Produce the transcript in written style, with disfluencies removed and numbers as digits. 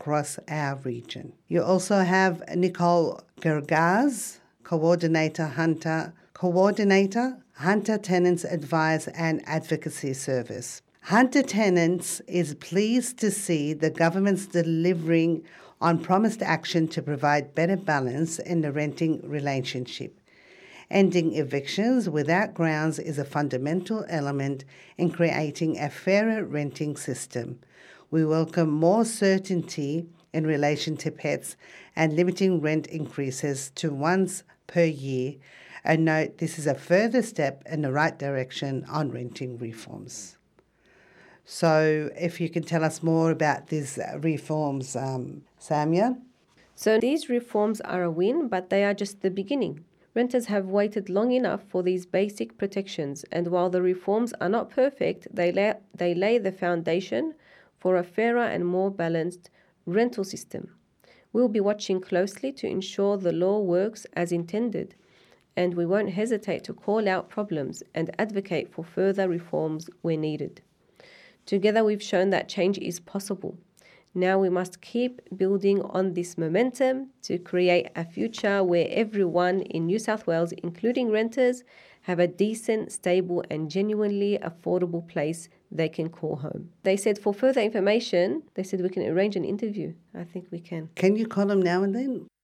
across our region. You also have Nicole Gergaz, Coordinator, Hunter Tenants Advice and Advocacy Service. Hunter Tenants is pleased to see the government's delivering on promised action to provide better balance in the renting relationship. Ending evictions without grounds is a fundamental element in creating a fairer renting system. We welcome more certainty in relation to pets and limiting rent increases to once per year, and note this is a further step in the right direction on renting reforms. So if you can tell us more about these reforms, Samia. So these reforms are a win, but they are just the beginning. Renters have waited long enough for these basic protections, and while the reforms are not perfect, they lay the foundation for a fairer and more balanced rental system. We'll be watching closely to ensure the law works as intended, and we won't hesitate to call out problems and advocate for further reforms where needed. Together we've shown that change is possible. Now we must keep building on this momentum to create a future where everyone in New South Wales, including renters, have a decent, stable and genuinely affordable place they can call home. They said for further information, we can arrange an interview. I think we can. Can you call them now and then?